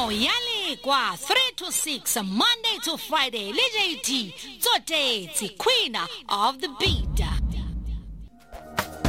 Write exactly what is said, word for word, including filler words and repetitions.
Meno yali kwa three to six Monday to Friday. L J T, Tsotetsi, Queen of the Beat.